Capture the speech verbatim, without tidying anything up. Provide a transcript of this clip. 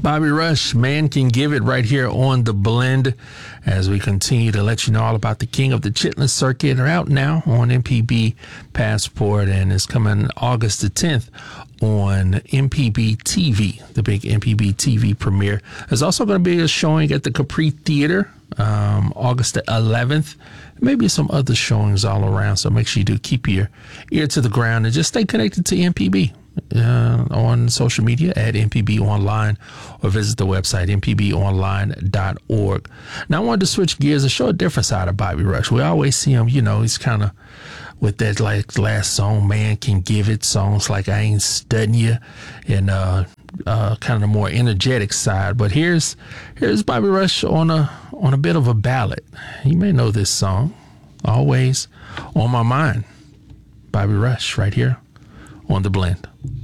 Bobby Rush, Man Can Give It, right here on The Blend, as we continue to let you know all about the King of the Chitlin Circuit. Are out now on M P B Passport, and is coming August the tenth on M P B T V, the big M P B T V premiere. There's also going to be a showing at the Capri Theater um, August the eleventh. Maybe some other showings all around, so make sure you do keep your ear to the ground and just stay connected to M P B. Uh, on social media at M P B Online, or visit the website m p b online dot org. Now, I wanted to switch gears and show a different side of Bobby Rush. We always see him, you know, he's kind of with that like last song, Man Can Give It, songs like I Ain't Studying You, and uh, uh, kind of the more energetic side. But here's here's Bobby Rush on a on a bit of a ballad. You may know this song, Always on My Mind. Bobby Rush right here on The Blend.